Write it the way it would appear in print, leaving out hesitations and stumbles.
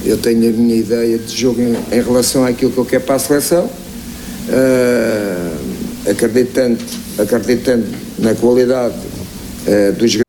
eu tenho a minha ideia de jogo em relação àquilo que eu quero para a seleção, acreditando na qualidade dos